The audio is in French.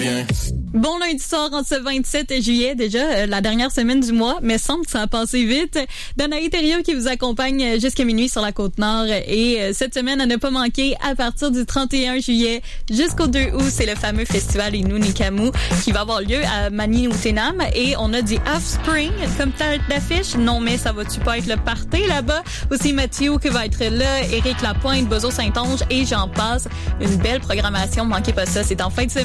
bien. Bon lundi soir en ce 27 juillet, déjà la dernière semaine du mois, mais semble que ça a passé vite. Danaï Thériault qui vous accompagne jusqu'à minuit sur la Côte-Nord et cette semaine à ne pas manquer à partir du 31 juillet jusqu'au 2 août, c'est le fameux festival Innu Kamu qui va avoir lieu à Manioutenam et on a du Offspring comme tête d'affiche. Non mais ça va-tu pas être le party là-bas? Aussi Mathieu qui va être là, Éric Lapointe, Bozo Saint-Onge et j'en passe. Une belle programmation, manquez pas ça, c'est en fin de semaine.